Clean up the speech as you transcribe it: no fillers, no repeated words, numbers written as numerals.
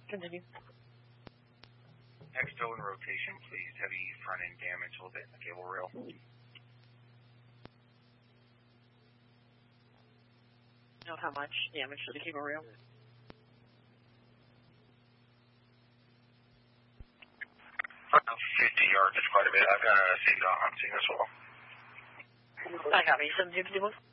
Continue. Next tow in rotation, please. Heavy front end damage a little bit in the cable rail. Know how much damage to the cable rail? 50 yards is quite a bit. I've got a SIGA on scene as well. I got me. 751.